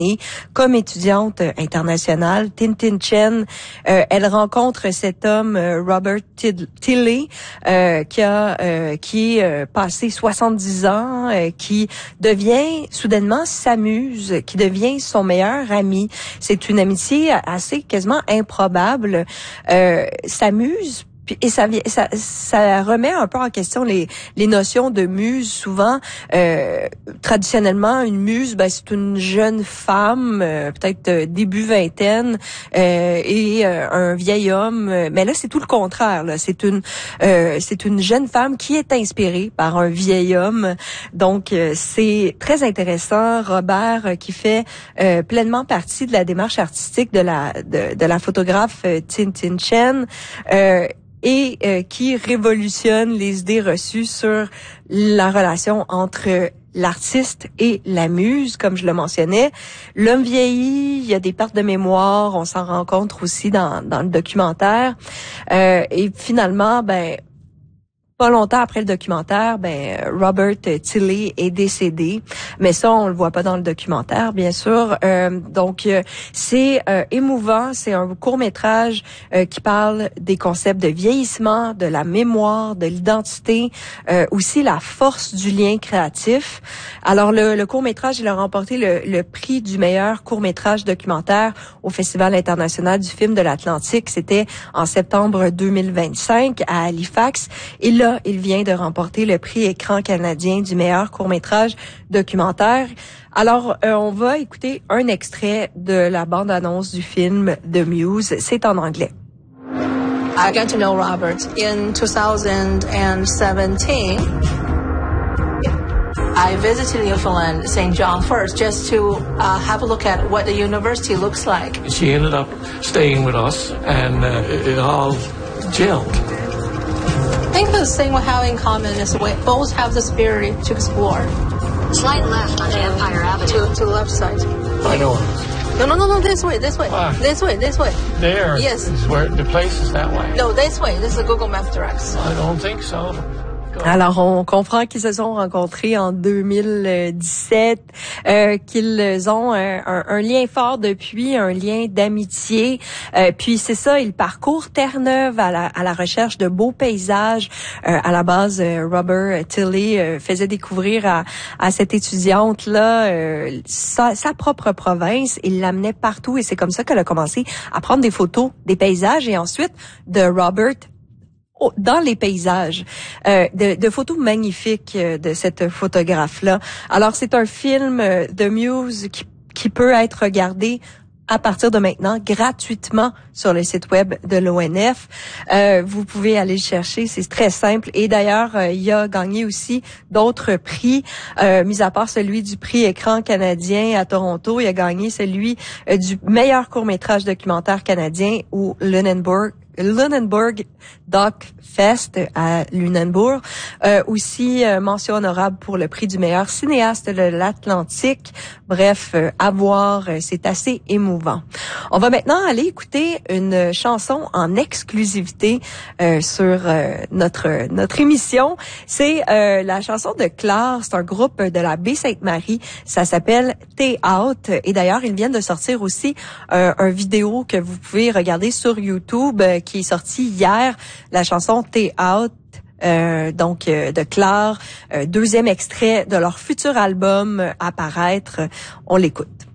comme étudiante internationale. Tintin Chen, elle rencontre cet homme, Robert Tilley, qui est passé 70 ans, qui devient soudainement s'amuse, qui devient son meilleur ami. C'est une amitié assez quasiment improbable. S'amuse. Et ça remet un peu en question les notions de muse. Souvent, traditionnellement, une muse, c'est une jeune femme, peut-être début vingtaine, et un vieil homme. Mais là, c'est tout le contraire. Là, c'est une jeune femme qui est inspirée par un vieil homme. Donc, c'est très intéressant. Robert, qui fait pleinement partie de la démarche artistique de la photographe Tintin Chen. Et qui révolutionne les idées reçues sur la relation entre l'artiste et la muse, comme je le mentionnais. L'homme vieillit, il y a des pertes de mémoire, on s'en rencontre aussi dans le documentaire. Et finalement, pas longtemps après le documentaire, Robert Tilley est décédé, mais ça on le voit pas dans le documentaire, bien sûr. Donc c'est émouvant, c'est un court-métrage qui parle des concepts de vieillissement, de la mémoire, de l'identité, aussi la force du lien créatif. Alors le court-métrage, il a remporté le prix du meilleur court-métrage documentaire au Festival international du film de l'Atlantique. C'était en septembre 2025 à Halifax. Et là, il vient de remporter le prix Écran canadien du meilleur court-métrage documentaire. Alors, on va écouter un extrait de la bande-annonce du film The Muse. C'est en anglais. I got to know Robert in 2017. I visited Newfoundland, St. John first, just to have a look at what the university looks like. She ended up staying with us, and it all gelled. I think the thing we have in common is we both have the spirit to explore. Slide left on Empire Avenue. To the left side. I know. No, this way. Why? This way. There. Yes. Is where the place is that way. No, this way. This is the Google Maps directs. I don't think so. Alors, on comprend qu'ils se sont rencontrés en 2017, qu'ils ont un lien fort depuis, un lien d'amitié. Puis c'est ça, ils parcourent Terre-Neuve à la recherche de beaux paysages. À la base, Robert Tilley faisait découvrir à cette étudiante-là sa propre province. Il l'amenait partout et c'est comme ça qu'elle a commencé à prendre des photos des paysages et ensuite de Robert dans les paysages, de photos magnifiques de cette photographe-là. Alors, c'est un film The Muse qui peut être regardé à partir de maintenant gratuitement sur le site web de l'ONF. Vous pouvez aller le chercher, c'est très simple. Et d'ailleurs, il a gagné aussi d'autres prix, mis à part celui du prix Écran canadien à Toronto. Il a gagné celui du meilleur court-métrage documentaire canadien au Lunenburg Doc Fest à Lunenburg. Aussi mention honorable pour le prix du meilleur cinéaste de l'Atlantique. Bref, à voir, c'est assez émouvant. On va maintenant aller écouter une chanson en exclusivité sur notre émission. C'est la chanson de Clare, c'est un groupe de la Baie-Sainte-Marie. Ça s'appelle T'es Out. Et d'ailleurs, ils viennent de sortir aussi un vidéo que vous pouvez regarder sur YouTube qui est sorti hier, la chanson T'es Out. De Clare, deuxième extrait de leur futur album à paraître. On l'écoute.